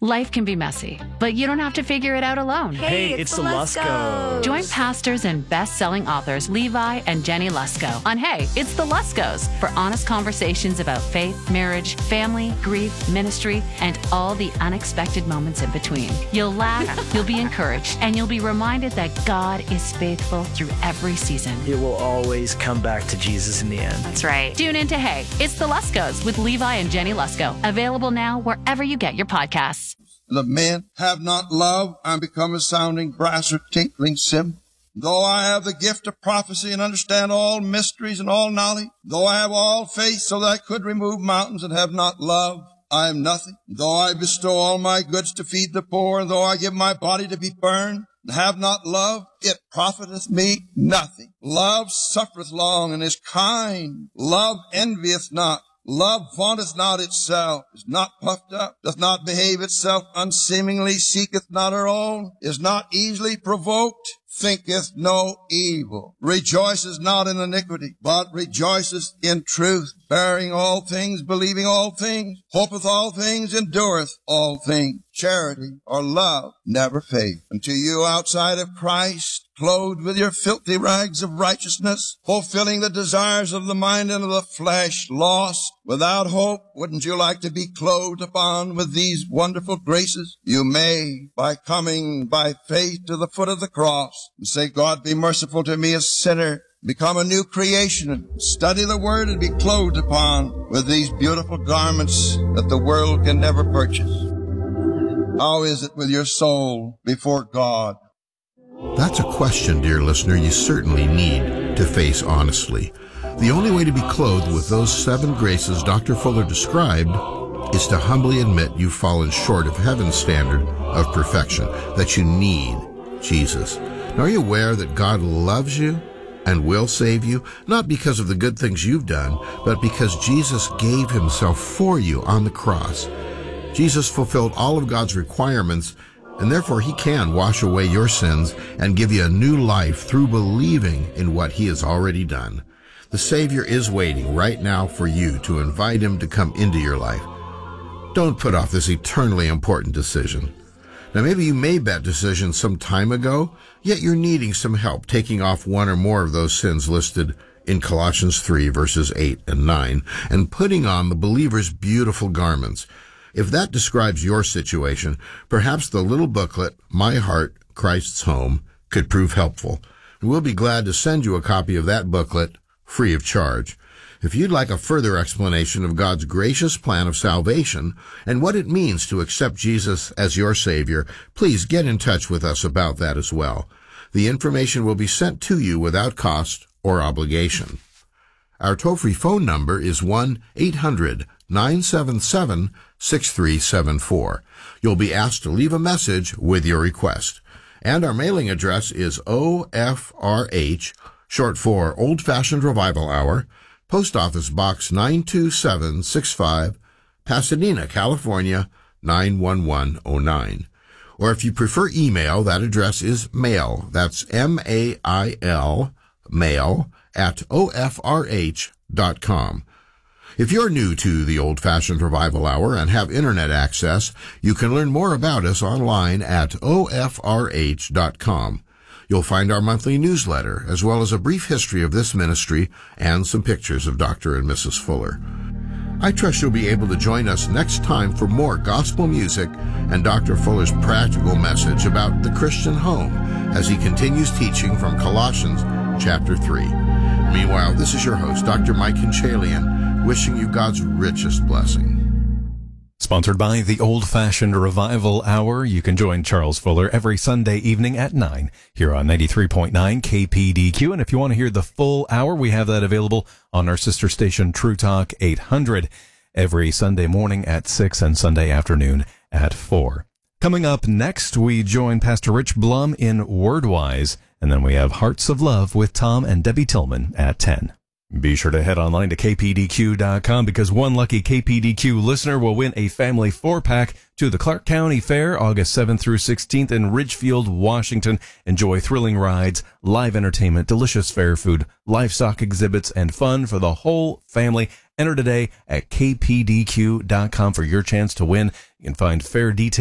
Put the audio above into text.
Life can be messy, but you don't have to figure it out alone. Hey, it's the Luskos. Join pastors and best-selling authors Levi and Jenny Lusko on Hey, It's the Luskos for honest conversations about faith, marriage, family, grief, ministry, and all the unexpected moments in between. You'll laugh, you'll be encouraged, and you'll be reminded that God is faithful through every season. It will always come back to Jesus in the end. That's right. Tune in to Hey, It's the Luskos with Levi and Jenny Lusko. Available now wherever you get your podcasts. The men have not love, I'm become a sounding brass or tinkling cymbal. Though I have the gift of prophecy and understand all mysteries and all knowledge, though I have all faith so that I could remove mountains and have not love, I am nothing. Though I bestow all my goods to feed the poor, and though I give my body to be burned, and have not love, it profiteth me nothing. Love suffereth long and is kind. Love envieth not. Love vaunteth not itself, is not puffed up, doth not behave itself unseemingly, seeketh not her own, is not easily provoked, thinketh no evil, rejoices not in iniquity, but rejoiceth in truth, bearing all things, believing all things, hopeth all things, endureth all things. Charity or love never fail. And to you outside of Christ, clothed with your filthy rags of righteousness, fulfilling the desires of the mind and of the flesh, lost, without hope, wouldn't you like to be clothed upon with these wonderful graces? You may, by coming by faith to the foot of the cross, and say, God, be merciful to me, a sinner. Become a new creation and study the Word and be clothed upon with these beautiful garments that the world can never purchase. How is it with your soul before God? That's a question, dear listener, you certainly need to face honestly. The only way to be clothed with those 7 graces Dr. Fuller described is to humbly admit you've fallen short of heaven's standard of perfection, that you need Jesus. Now, are you aware that God loves you and will save you, not because of the good things you've done, but because Jesus gave himself for you on the cross? Jesus fulfilled all of God's requirements, and therefore he can wash away your sins and give you a new life through believing in what he has already done. The Savior is waiting right now for you to invite him to come into your life. Don't put off this eternally important decision. Now, maybe you made that decision some time ago, yet you're needing some help taking off one or more of those sins listed in Colossians 3, verses 8 and 9, and putting on the believer's beautiful garments. If that describes your situation, perhaps the little booklet, My Heart, Christ's Home, could prove helpful. And we'll be glad to send you a copy of that booklet free of charge. If you'd like a further explanation of God's gracious plan of salvation and what it means to accept Jesus as your Savior, please get in touch with us about that as well. The information will be sent to you without cost or obligation. Our toll-free phone number is 1-800-977-6374. You'll be asked to leave a message with your request. And our mailing address is OFRH, short for Old Fashioned Revival Hour, Post Office Box 92765, Pasadena, California, 91109. Or if you prefer email, that address is mail. That's M-A-I-L, mail, at ofrh.com. If you're new to the Old Fashioned Revival Hour and have internet access, you can learn more about us online at ofrh.com. You'll find our monthly newsletter, as well as a brief history of this ministry and some pictures of Dr. and Mrs. Fuller. I trust you'll be able to join us next time for more gospel music and Dr. Fuller's practical message about the Christian home as he continues teaching from Colossians chapter 3. Meanwhile, this is your host, Dr. Mike Hinchalian, wishing you God's richest blessing. Sponsored by the Old Fashioned Revival Hour. You can join Charles Fuller every Sunday evening at 9 here on 93.9 KPDQ. And if you want to hear the full hour, we have that available on our sister station, True Talk 800, every Sunday morning at 6 and Sunday afternoon at 4. Coming up next, we join Pastor Rich Blum in Wordwise, and then we have Hearts of Love with Tom and Debbie Tillman at 10. Be sure to head online to kpdq.com because one lucky KPDQ listener will win a family 4-pack to the Clark County Fair, August 7th through 16th in Ridgefield, Washington. Enjoy thrilling rides, live entertainment, delicious fair food, livestock exhibits, and fun for the whole family. Enter today at kpdq.com for your chance to win. You can find fair details